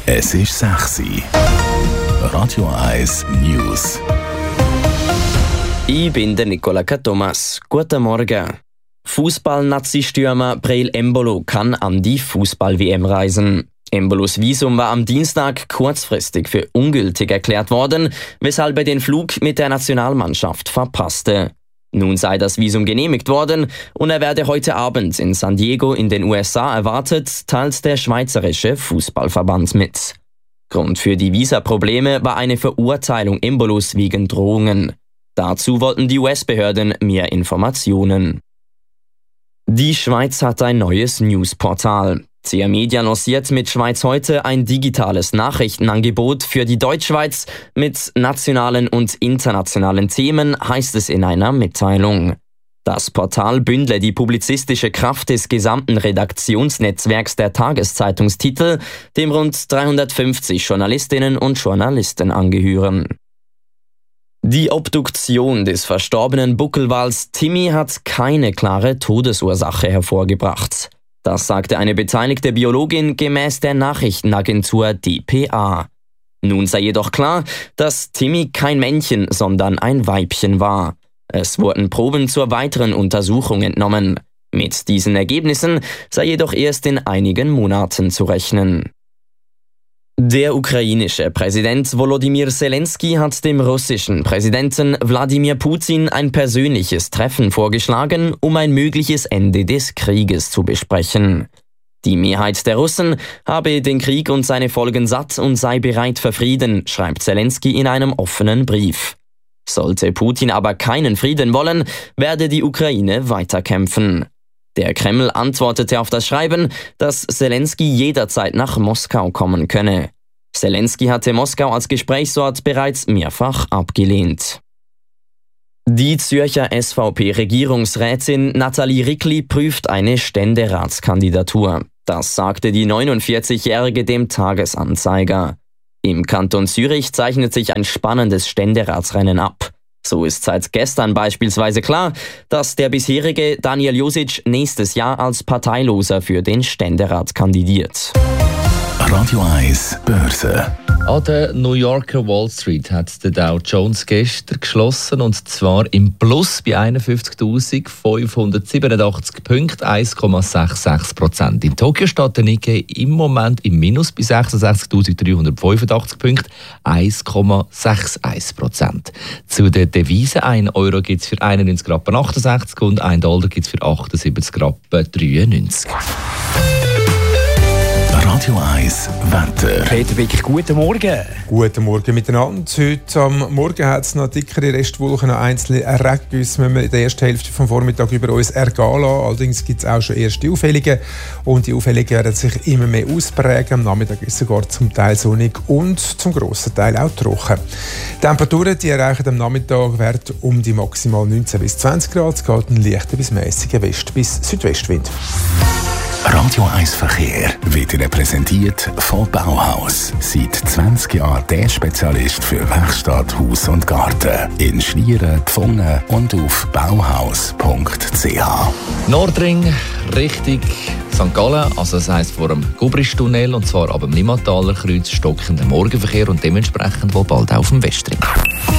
Es ist 6 Uhr. Radio 1 News. Ich bin der Nicola Thomas. Guten Morgen. Fußball-Nazi-Stürmer Breel Embolo kann an die Fußball-WM reisen. Embolos Visum war am Dienstag kurzfristig für ungültig erklärt worden, weshalb er den Flug mit der Nationalmannschaft verpasste. Nun sei das Visum genehmigt worden und er werde heute Abend in San Diego in den USA erwartet, teilt der Schweizerische Fußballverband mit. Grund für die Visaprobleme war eine Verurteilung Embolos wegen Drohungen. Dazu wollten die US-Behörden mehr Informationen. Die Schweiz hat ein neues Newsportal. CR Media lanciert mit Schweiz heute ein digitales Nachrichtenangebot für die Deutschschweiz mit nationalen und internationalen Themen, heißt es in einer Mitteilung. Das Portal bündle die publizistische Kraft des gesamten Redaktionsnetzwerks der Tageszeitungstitel, dem rund 350 Journalistinnen und Journalisten angehören. Die Obduktion des verstorbenen Buckelwals Timmy hat keine klare Todesursache hervorgebracht. Das sagte eine beteiligte Biologin gemäß der Nachrichtenagentur dpa. Nun sei jedoch klar, dass Timmy kein Männchen, sondern ein Weibchen war. Es wurden Proben zur weiteren Untersuchung entnommen. Mit diesen Ergebnissen sei jedoch erst in einigen Monaten zu rechnen. Der ukrainische Präsident Volodymyr Zelensky hat dem russischen Präsidenten Wladimir Putin ein persönliches Treffen vorgeschlagen, um ein mögliches Ende des Krieges zu besprechen. Die Mehrheit der Russen habe den Krieg und seine Folgen satt und sei bereit für Frieden, schreibt Zelensky in einem offenen Brief. Sollte Putin aber keinen Frieden wollen, werde die Ukraine weiterkämpfen. Der Kreml antwortete auf das Schreiben, dass Zelensky jederzeit nach Moskau kommen könne. Zelensky hatte Moskau als Gesprächsort bereits mehrfach abgelehnt. Die Zürcher SVP-Regierungsrätin Nathalie Rickli prüft eine Ständeratskandidatur. Das sagte die 49-Jährige dem Tagesanzeiger. Im Kanton Zürich zeichnet sich ein spannendes Ständeratsrennen ab. So ist seit gestern beispielsweise klar, dass der bisherige Daniel Josic nächstes Jahr als Parteiloser für den Ständerat kandidiert. Radio 1 Börse. An der New Yorker Wall Street hat der Dow Jones gestern geschlossen, und zwar im Plus bei 51.587 Punkten, 1,66%. In Tokio steht der Nikkei im Moment im Minus bei 66.385 Punkten, 1,61%. Zu den Devisen: 1 Euro gibt es für 91,68 Rappen und 1 Dollar gibt es für 78,93 Rappen. Radio 1 Wetter. Peter Wick, guten Morgen. Guten Morgen miteinander. Heute am Morgen hat es noch dickere Restwolken, noch einzelne Regengüsse, müssen wir in der ersten Hälfte vom Vormittag über uns ergehen lassen. Allerdings gibt es auch schon erste Aufhellungen, und die Aufhellungen werden sich immer mehr ausprägen. Am Nachmittag ist es sogar zum Teil sonnig und zum grossen Teil auch trocken. Die Temperaturen die erreichen am Nachmittag Wert um die maximal 19 bis 20 Grad. Es geht ein leichter bis mäßiger West- bis Südwestwind. Radio 1 Verkehr wird Ihnen präsentiert von Bauhaus. Seit 20 Jahren der Spezialist für Werkstatt, Haus und Garten. In Schlieren, Pfungen und auf bauhaus.ch. Nordring Richtung St. Gallen, also das heisst vor dem Gubristunnel, und zwar ab dem Limmataler Kreuz stockender Morgenverkehr und dementsprechend wohl bald auch auf dem Westring.